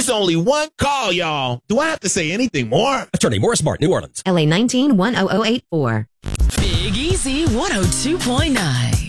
It's only one call, y'all. Do I have to say anything more? Attorney Morris Martin, New Orleans. LA 19-10084. Big Easy 102.9.